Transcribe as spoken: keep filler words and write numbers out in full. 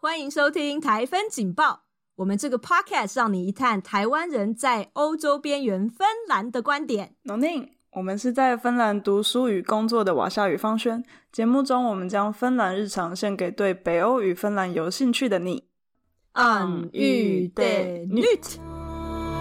欢迎收听台芬警报，我们这个 podcast 让你一探台湾人在欧洲边缘芬兰的观点。 No name， 我们是在芬兰读书与工作的瓦夏与方轩，节目中我们将芬兰日常献给对北欧与芬兰有兴趣的你。 暗喻的 Nyt